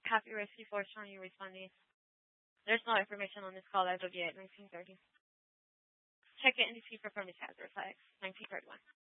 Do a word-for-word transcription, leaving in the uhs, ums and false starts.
have erased before showing you responding. There's no information on this call as of yet, nineteen thirty. Check it in the key for permit has reflects, nineteen thirty-one.